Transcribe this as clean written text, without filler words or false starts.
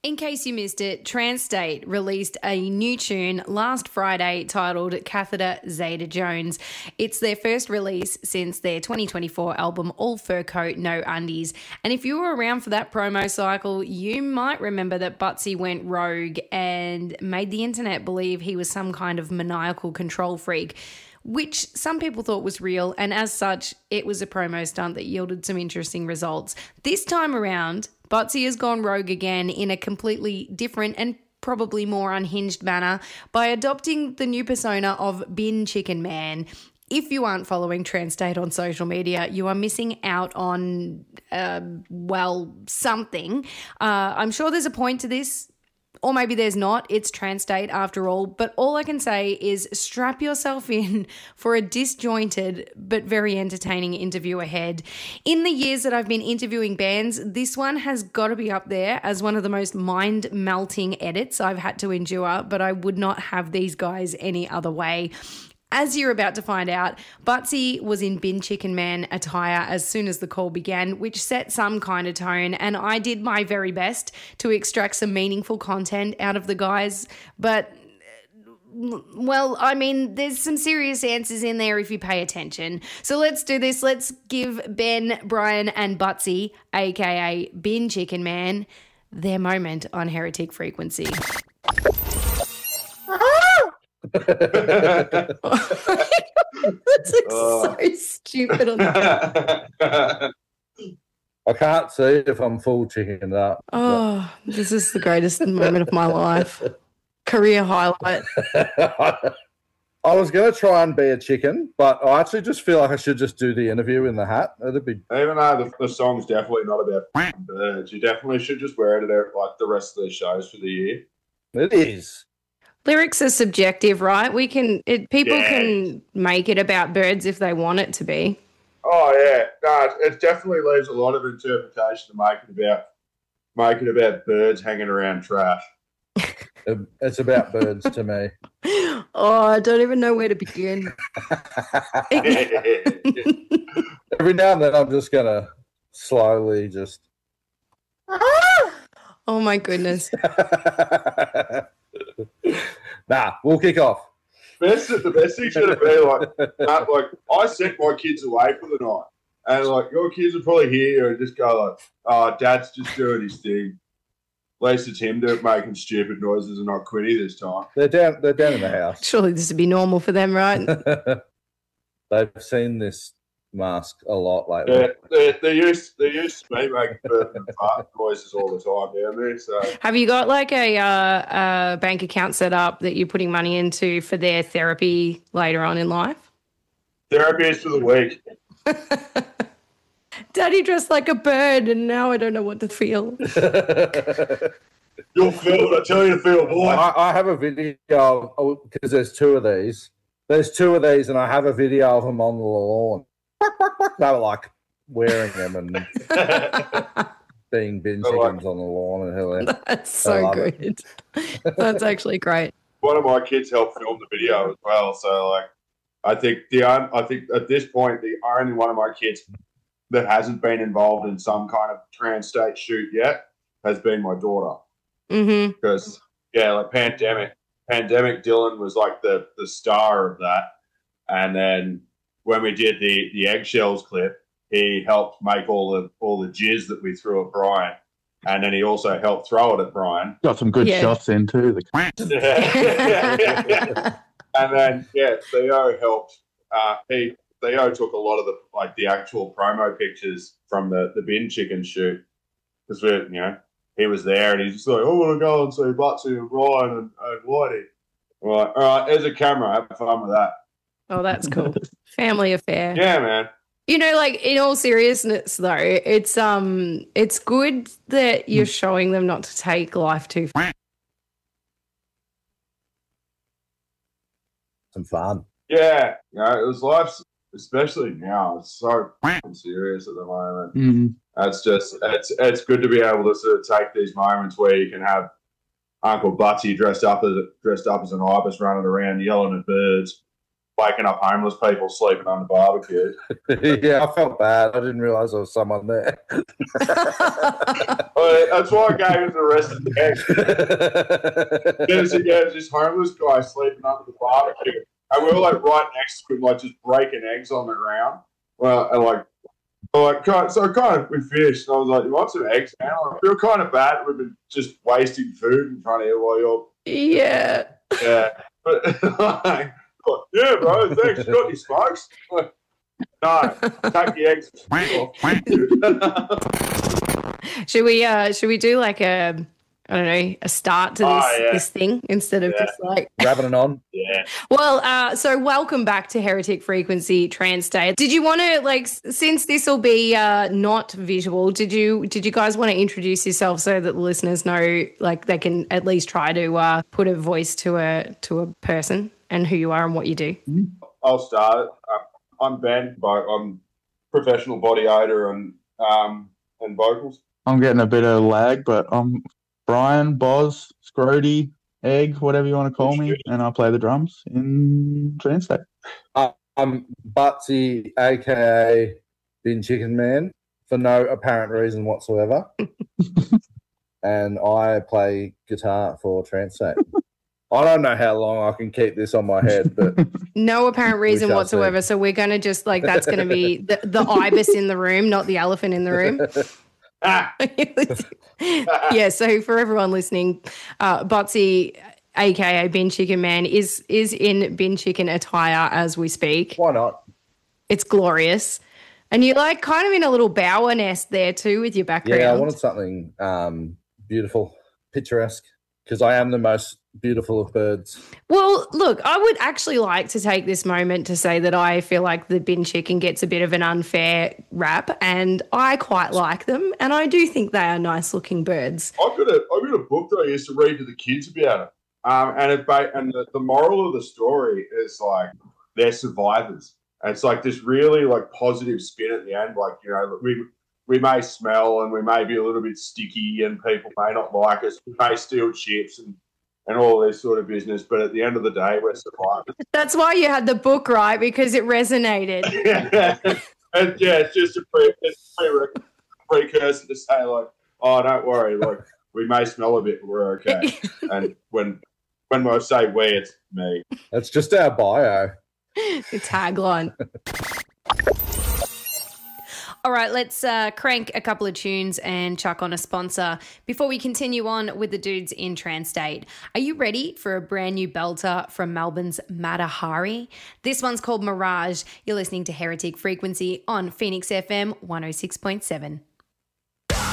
In case you missed it, Transstate released a new tune last Friday titled Catheter Zeta Jones. It's their first release since their 2024 album All Fur Coat, No Undies. And if you were around for that promo cycle, you might remember that Butsy went rogue and made the internet believe he was some kind of maniacal control freak, which some people thought was real, and as such, it was a promo stunt that yielded some interesting results. This time around, Butsy has gone rogue again in a completely different and probably more unhinged manner by adopting the new persona of Bin Chicken Man. If you aren't following Transstate on social media, you are missing out on, something. I'm sure there's a point to this, or maybe there's not. It's Transstate after all. But all I can say is strap yourself in for a disjointed but very entertaining interview ahead. In the years that I've been interviewing bands, this one has got to be up there as one of the most mind-melting edits I've had to endure, but I would not have these guys any other way. As you're about to find out, Butsy was in Bin Chicken Man attire as soon as the call began, which set some kind of tone, and I did my very best to extract some meaningful content out of the guys, but, well, I mean, there's some serious answers in there if you pay attention. So let's do this. Let's give Ben, Brian and Butsy, aka Bin Chicken Man, their moment on Heretic Frequency. That's like so stupid. I can't see if I'm full chickened up. Oh, this is the greatest moment of my life. Career highlight. I was going to try and be a chicken, but I actually just feel like I should just do the interview in the hat. It'd be... Even though the song's definitely not about birds, you definitely should just wear it at like the rest of the shows for the year. It is. Lyrics are subjective, right? People can make it about birds if they want it to be. Oh yeah, no, it definitely leaves a lot of interpretation to make it about birds hanging around trash. It's about birds to me. Oh, I don't even know where to begin. Every now and then I'm just gonna slowly just. Oh my goodness. Nah, we'll kick off. The best thing's going to be like I sent my kids away for the night, and like your kids will probably hear you and just go like, "Oh, Dad's just doing his thing." At least it's him making stupid noises and not Quinny this time. They're down in the house. Surely this would be normal for them, right? They've seen this mask a lot lately. Yeah, they're used to me making burp and fart noises all the time down there. So, have you got like a bank account set up that you're putting money into for their therapy later on in life? Therapy is for the week. Daddy dressed like a bird, and now I don't know what to feel. You'll feel what I tell you to feel, boy. I have a video because there's two of these. There's two of these, and I have a video of them on the lawn. They were like wearing them and being bin chickens on the lawn and hell. That's so good. That's actually great. One of my kids helped film the video as well, so like I think at this point the only one of my kids that hasn't been involved in some kind of Transstate shoot yet has been my daughter. Mm-hmm. Because like pandemic Dylan was like the star of that, and then when we did the eggshells clip, he helped make all the jizz that we threw at Brian, and then he also helped throw it at Brian. Got some good shots in too. And then Theo helped. Theo took a lot of the actual promo pictures from the bin chicken shoot because he was there and he's just like, I want to go and see Butsy and Brian and Whitey. We're like, all right, there's a camera. Have fun with that. Oh, that's cool. Family affair. Yeah, man. Like in all seriousness though, it's good that you're showing them not to take life too far. Some fun. Yeah, it was life's, especially now, it's so serious at the moment. Mm-hmm. It's good to be able to sort of take these moments where you can have Uncle Butsy dressed up as an ibis running around yelling at birds. waking up homeless people sleeping on the barbecue. Yeah, I felt bad. I didn't realise there was someone there. Well, that's why I gave him the rest of the eggs. There's this homeless guy sleeping under the barbecue, and we were like right next to him, like just breaking eggs on the ground. Well, and we finished, and I was like, "You want some eggs, man?" I feel kind of bad. We've been just wasting food in front of you while you're. Yeah. Yeah. But, yeah, bro, thanks. You got any smokes? No. Take the eggs. Should we do like a start to this thing instead of just like grabbing it on? Yeah. Well, so welcome back to Heretic Frequency Trans Day. Did you want to since this will be not visual, did you guys want to introduce yourself so that the listeners know they can at least try to put a voice to a person and who you are and what you do? I'll start. I'm Ben. I'm professional body odor and vocals. I'm getting a bit of lag, but I'm Brian, Boz, Scrody, Egg, whatever you want to call me, and I play the drums in Trans Day. I'm Butsy, aka Bin Chicken Man, for no apparent reason whatsoever. And I play guitar for Trans Day. I don't know how long I can keep this on my head, but no apparent reason whatsoever. See. So we're going to just that's going to be the ibis in the room, not the elephant in the room. Yeah. So for everyone listening, Botsy, aka Bin Chicken Man, is in Bin Chicken attire as we speak. Why not? It's glorious, and you're kind of in a little bower nest there too with your background. Yeah, I wanted something beautiful, picturesque, because I am the most beautiful of birds. Well, look, I would actually like to take this moment to say that I feel like the bin chicken gets a bit of an unfair rap, and I quite like them, and I do think they are nice looking birds. I've got a book that I used to read to the kids about it, and the moral of the story is they're survivors, and it's this really positive spin at the end. We may smell and we may be a little bit sticky and people may not like us. We may steal chips and all this sort of business. But at the end of the day, we're survivors. That's why you had the book, right? Because it resonated. And it's just a precursor to say oh, don't worry. We may smell a bit, but we're okay. And when I say we, it's me. That's just our bio. The tagline. All right, let's crank a couple of tunes and chuck on a sponsor before we continue on with the dudes in Trans State. Are you ready for a brand new belter from Melbourne's Matahari? This one's called Mirage. You're listening to Heretic Frequency on Phoenix FM 106.7.